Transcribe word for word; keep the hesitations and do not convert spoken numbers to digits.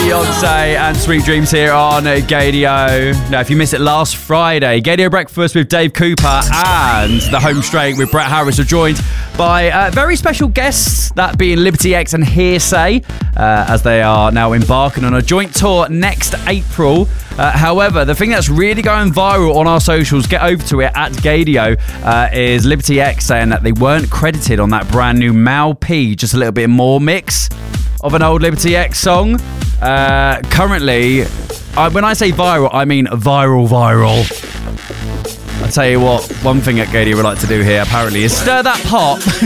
Beyonce and Sweet Dreams here on Gadio. Now, if you missed it last Friday, Gadio Breakfast with Dave Cooper and the Home Straight with Brett Harris are joined by uh, very special guests, that being Liberty X and Hearsay, uh, as they are now embarking on a joint tour next April. Uh, however, the thing that's really going viral on our socials, get over to it at Gadio, uh, is Liberty X saying that they weren't credited on that brand new Mal P, just a little bit more mix of an old Liberty X song. Uh, currently, I, when I say viral, I mean viral, viral. I'll tell you what, one thing at Gadio we like to do here, apparently, is stir that pot